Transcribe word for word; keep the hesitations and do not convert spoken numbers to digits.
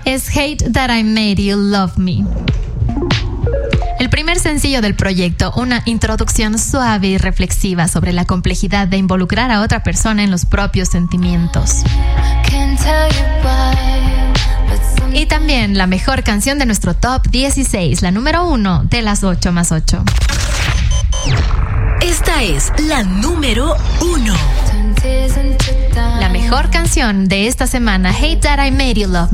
es Hate That I Made You Love Me. El primer sencillo del proyecto, una introducción suave y reflexiva sobre la complejidad de involucrar a otra persona en los propios sentimientos. Y también la mejor canción de nuestro Top dieciséis, la número uno de las ocho más ocho. Esta es la número uno. La mejor canción de esta semana, Hate That I Made You Love